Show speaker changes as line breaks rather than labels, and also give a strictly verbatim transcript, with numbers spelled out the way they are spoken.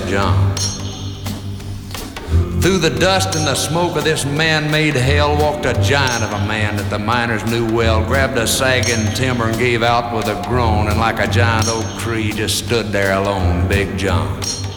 John. Through the dust and the smoke of this man-made hell walked a giant of a man that the miners knew well, grabbed a sagging timber and gave out with a groan, and like a giant oak tree just stood there alone, Big John.